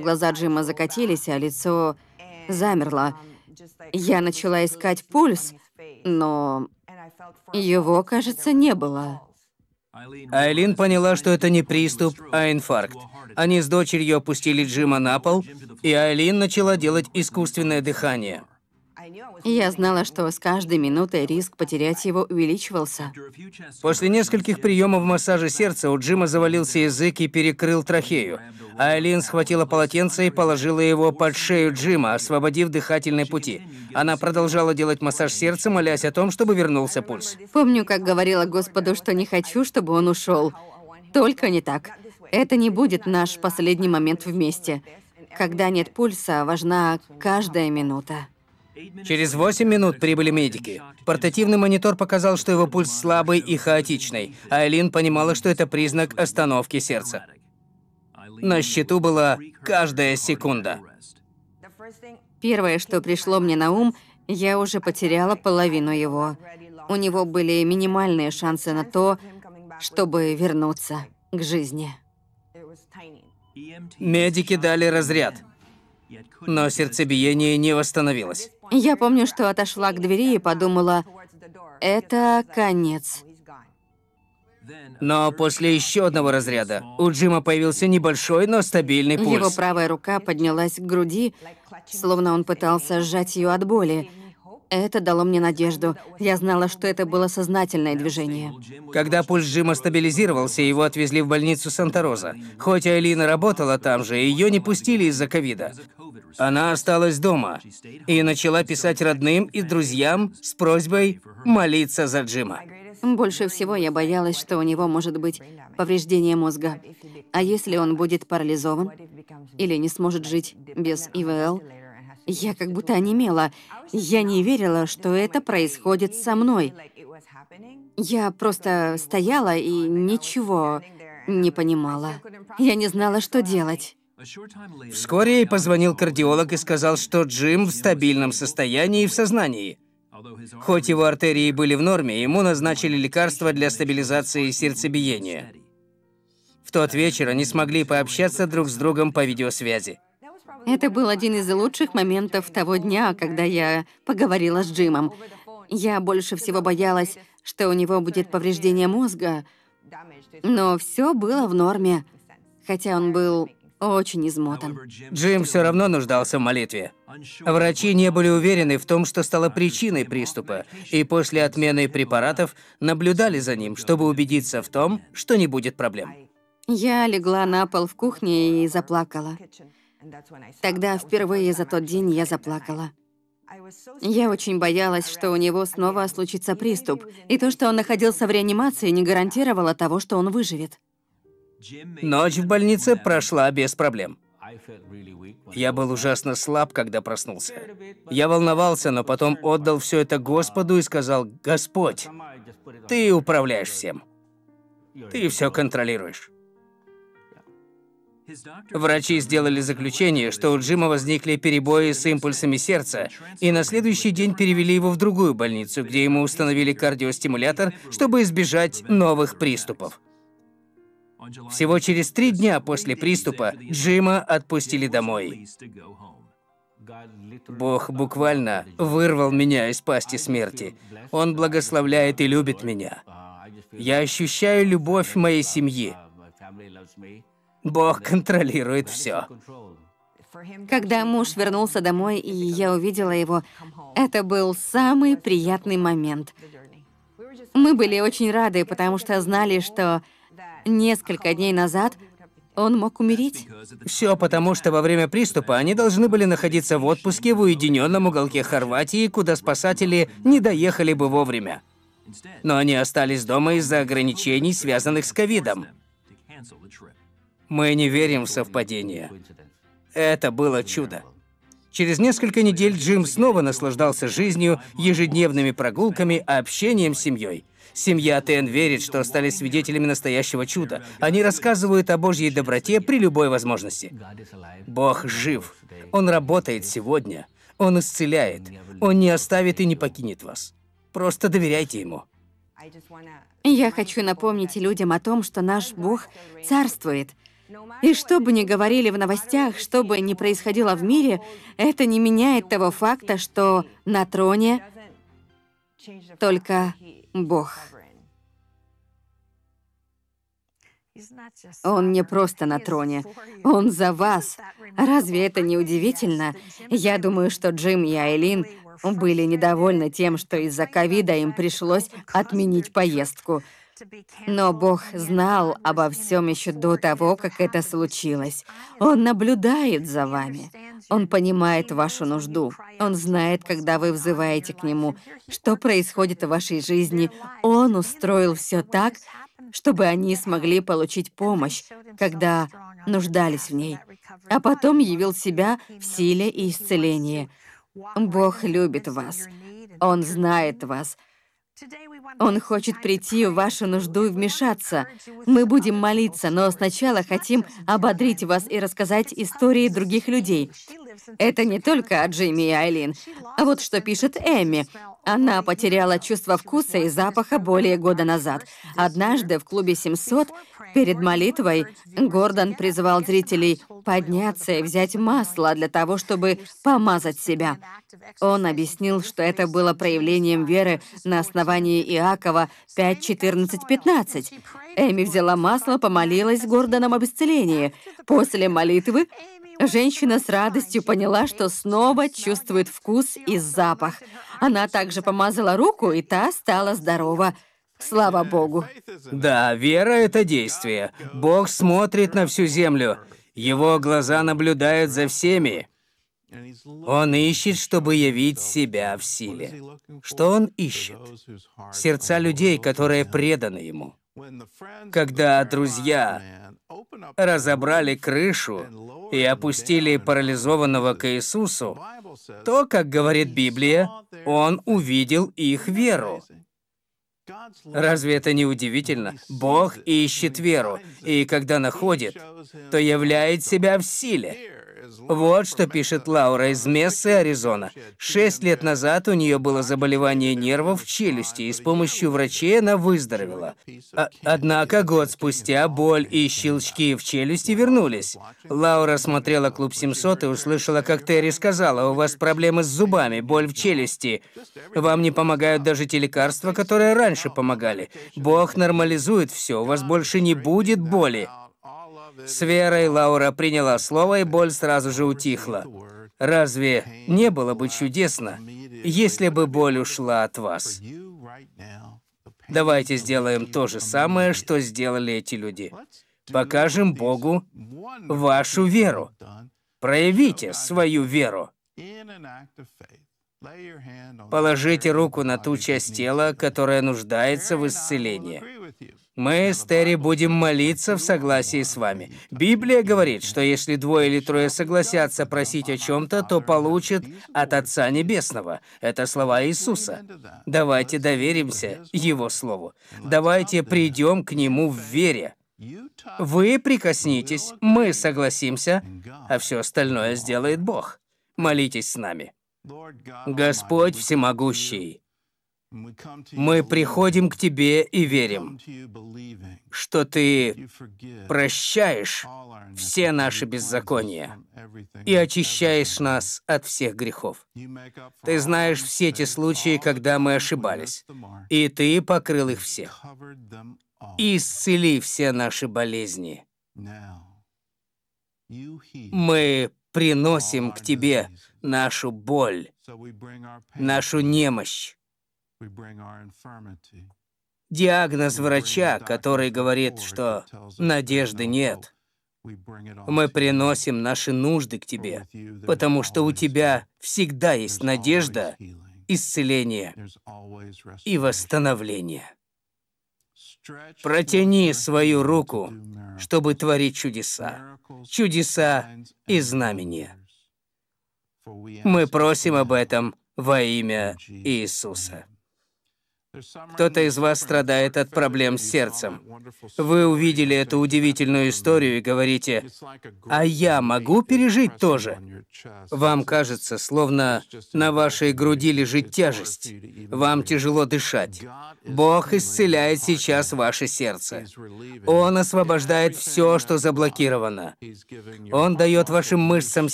глаза Джима закатились, а лицо замерло. Я начала искать пульс, но его, кажется, не было. Айлин поняла, что это не приступ, а инфаркт. Они с дочерью опустили Джима на пол, и Айлин начала делать искусственное дыхание. Я знала, что с каждой минутой риск потерять его увеличивался. После нескольких приемов массажа сердца у Джима завалился язык и перекрыл трахею. Айлин схватила полотенце и положила его под шею Джима, освободив дыхательные пути. Она продолжала делать массаж сердца, молясь о том, чтобы вернулся пульс. Помню, как говорила Господу, что не хочу, чтобы он ушел. Только не так. Это не будет наш последний момент вместе. Когда нет пульса, важна каждая минута. Через 8 минут прибыли медики. Портативный монитор показал, что его пульс слабый и хаотичный. Айлин понимала, что это признак остановки сердца. На счету была каждая секунда. Первое, что пришло мне на ум, я уже потеряла половину его. У него были минимальные шансы на то, чтобы вернуться к жизни. Медики дали разряд, но сердцебиение не восстановилось. Я помню, что отошла к двери и подумала, это конец. Но после еще одного разряда у Джима появился небольшой, но стабильный пульс. Его правая рука поднялась к груди, словно он пытался сжать ее от боли. Это дало мне надежду. Я знала, что это было сознательное движение. Когда пульс Джима стабилизировался, его отвезли в больницу Санта-Роза. Хоть Айлина работала там же, ее не пустили из-за ковида. Она осталась дома и начала писать родным и друзьям с просьбой молиться за Джима. Больше всего я боялась, что у него может быть повреждение мозга. А если он будет парализован или не сможет жить без ИВЛ? Я как будто онемела. Я не верила, что это происходит со мной. Я просто стояла и ничего не понимала. Я не знала, что делать. Вскоре ей позвонил кардиолог и сказал, что Джим в стабильном состоянии и в сознании. Хоть его артерии были в норме, ему назначили лекарства для стабилизации сердцебиения. В тот вечер они смогли пообщаться друг с другом по видеосвязи. Это был один из лучших моментов того дня, когда я поговорила с Джимом. Я больше всего боялась, что у него будет повреждение мозга, но все было в норме, хотя он был очень измотан. Джим все равно нуждался в молитве. Врачи не были уверены в том, что стало причиной приступа, и после отмены препаратов наблюдали за ним, чтобы убедиться в том, что не будет проблем. Я легла на пол в кухне и заплакала. Тогда впервые за тот день я заплакала. Я очень боялась, что у него снова случится приступ, и то, что он находился в реанимации, не гарантировало того, что он выживет. Ночь в больнице прошла без проблем. Я был ужасно слаб, когда проснулся. Я волновался, но потом отдал все это Господу и сказал: «Господь, Ты управляешь всем. Ты все контролируешь». Врачи сделали заключение, что у Джима возникли перебои с импульсами сердца, и на следующий день перевели его в другую больницу, где ему установили кардиостимулятор, чтобы избежать новых приступов. Всего через 3 дня после приступа Джима отпустили домой. Бог буквально вырвал меня из пасти смерти. Он благословляет и любит меня. Я ощущаю любовь моей семьи. Бог контролирует все. Когда муж вернулся домой, и я увидела его, это был самый приятный момент. Мы были очень рады, потому что знали, что несколько дней назад он мог умереть. Все потому, что во время приступа они должны были находиться в отпуске в уединенном уголке Хорватии, куда спасатели не доехали бы вовремя. Но они остались дома из-за ограничений, связанных с ковидом. Мы не верим в совпадение. Это было чудо. Через несколько недель Джим снова наслаждался жизнью, ежедневными прогулками, общением с семьей. Семья Тен верит, что стали свидетелями настоящего чуда. Они рассказывают о Божьей доброте при любой возможности. Бог жив. Он работает сегодня. Он исцеляет. Он не оставит и не покинет вас. Просто доверяйте Ему. Я хочу напомнить людям о том, что наш Бог царствует. И что бы ни говорили в новостях, что бы ни происходило в мире, это не меняет того факта, что на троне только Бог. Он не просто на троне, Он за вас. Разве это не удивительно? Я думаю, что Джим и Айлин были недовольны тем, что из-за ковида им пришлось отменить поездку. Но Бог знал обо всем еще до того, как это случилось. Он наблюдает за вами. Он понимает вашу нужду. Он знает, когда вы взываете к Нему, что происходит в вашей жизни. Он устроил все так, чтобы они смогли получить помощь, когда нуждались в ней. А потом явил себя в силе и исцелении. Бог любит вас. Он знает вас. Он хочет прийти в вашу нужду и вмешаться. Мы будем молиться, но сначала хотим ободрить вас и рассказать истории других людей. Это не только о Джимми и Айлин. А вот что пишет Эмми. Она потеряла чувство вкуса и запаха более года назад. Однажды в клубе 700 перед молитвой Гордон призвал зрителей подняться и взять масло для того, чтобы помазать себя. Он объяснил, что это было проявлением веры на основании Иакова 5:14-15. Эми взяла масло, помолилась с Гордоном об исцелении. После молитвы женщина с радостью поняла, что снова чувствует вкус и запах. Она также помазала руку, и та стала здорова. Слава Богу. Да, вера — это действие. Бог смотрит на всю землю. Его глаза наблюдают за всеми. Он ищет, чтобы явить себя в силе. Что он ищет? Сердца людей, которые преданы ему. Когда друзья разобрали крышу и опустили парализованного к Иисусу, то, как говорит Библия, он увидел их веру. Разве это не удивительно? Бог ищет веру, и когда находит, то являет себя в силе. Вот что пишет Лаура из Мессы, Аризона. 6 лет назад у нее было заболевание нервов в челюсти, и с помощью врачей она выздоровела. Однако год спустя боль и щелчки в челюсти вернулись. Лаура смотрела «Клуб 700» и услышала, как Терри сказала: «У вас проблемы с зубами, боль в челюсти. Вам не помогают даже те лекарства, которые раньше помогали. Бог нормализует все, у вас больше не будет боли». С верой Лаура приняла слово, и боль сразу же утихла. Разве не было бы чудесно, если бы боль ушла от вас? Давайте сделаем то же самое, что сделали эти люди. Покажем Богу вашу веру. Проявите свою веру. Положите руку на ту часть тела, которая нуждается в исцелении. Мы с Терри будем молиться в согласии с вами. Библия говорит, что если 2 или 3 согласятся просить о чем-то, то получат от Отца Небесного. Это слова Иисуса. Давайте доверимся Его Слову. Давайте придем к Нему в вере. Вы прикоснитесь, мы согласимся, а все остальное сделает Бог. Молитесь с нами. Господь Всемогущий, мы приходим к Тебе и верим, что Ты прощаешь все наши беззакония и очищаешь нас от всех грехов. Ты знаешь все те случаи, когда мы ошибались, и Ты покрыл их всех. Исцели все наши болезни. Мы приносим к Тебе нашу боль, нашу немощь, диагноз врача, который говорит, что надежды нет. Мы приносим наши нужды к Тебе, потому что у Тебя всегда есть надежда, исцеление и восстановление. Протяни свою руку, чтобы творить чудеса, чудеса и знамения. Мы просим об этом во имя Иисуса. Кто-то из вас страдает от проблем с сердцем. Вы увидели эту удивительную историю и говорите: «А я могу пережить тоже?» Вам кажется, словно на вашей груди лежит тяжесть. Вам тяжело дышать. Бог исцеляет сейчас ваше сердце. Он освобождает все, что заблокировано. Он дает вашим мышцам